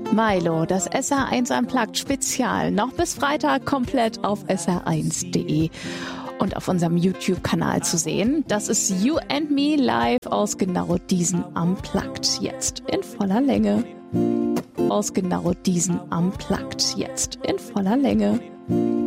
Milo, das SR1 Unplugged Spezial, noch bis Freitag komplett auf sr1.de und auf unserem YouTube-Kanal zu sehen. Das ist You and Me live aus genau diesen Unplugged, jetzt in voller Länge. Aus genau diesen Unplugged, jetzt in voller Länge.